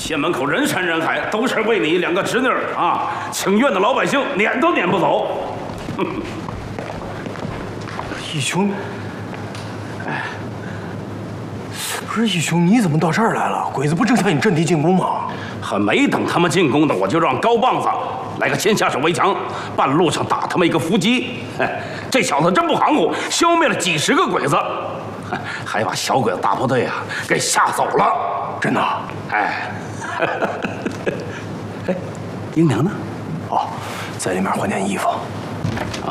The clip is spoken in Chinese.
县门口人山人海，都是为你2个侄女啊！请愿的老百姓撵都撵不走。 义兄，哎，不是义兄，你怎么到这儿来了？鬼子不正向你阵地进攻吗？ 还没等他们进攻呢，我就让高棒子来个先下手为强，半路上打他们一个伏击。这小子真不含糊，消灭了几10个鬼子，还把小鬼子大部队啊给吓走了。 真的？ 哎，哎，英娘呢？ 哦，在里面换件衣服。 啊，